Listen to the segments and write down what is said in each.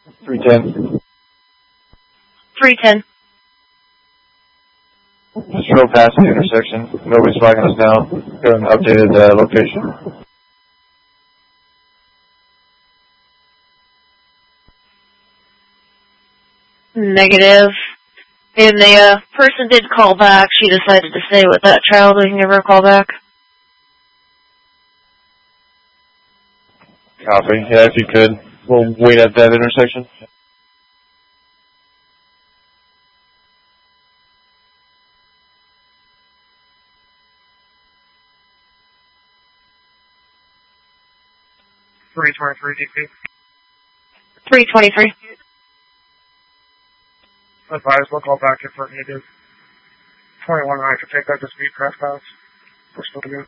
310. 310. Just drove past the intersection. Nobody's flagging us down. Got an updated location. Negative. And the person did call back. She decided to stay with that child. We can give her a call back. Copy. Yeah, if you could. We'll wait at that intersection. DP. 323. Advise, we'll call back if we're needed. 21 I can take that to speed crash paths. We're still good.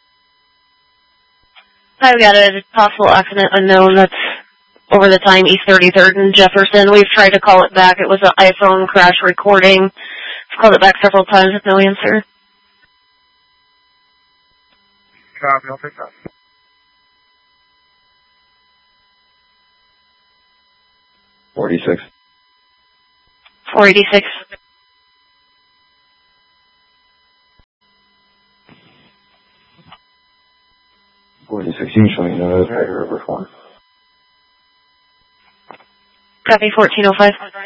I've got a possible accident unknown that's over the time East 33rd and Jefferson. We've tried to call it back. It was an iPhone crash recording. We've called it back several times with no answer. Copy, I'll take that. $46. 486. Showing no Tiger River 4. Copy 1405.